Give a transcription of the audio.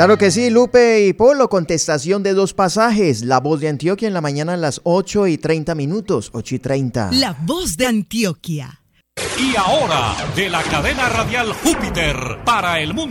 Claro que sí, Lupe y Polo, contestación de 2 pasajes. La Voz de Antioquia en la mañana a las 8:30, 8:30. La Voz de Antioquia. Y ahora, de la cadena radial Júpiter para el mundo.